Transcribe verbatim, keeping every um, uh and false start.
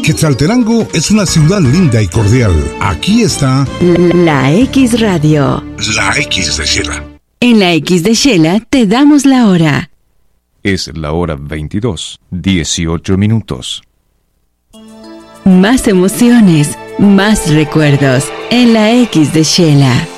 Quetzaltenango es una ciudad linda y cordial. Aquí está La X Radio. La X de Xela. En la X de Xela te damos la hora. Es la hora veintidós, dieciocho minutos. Más emociones, más recuerdos en la X de Xela.